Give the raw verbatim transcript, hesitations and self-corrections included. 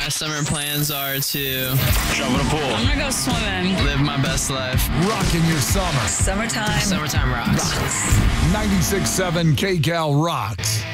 my summer plans are to jump in a pool. I'm gonna go swimming. Live my best life. Rocking your summer. Summertime. Summertime rocks. Rocks. ninety-six point seven K Cal rocks.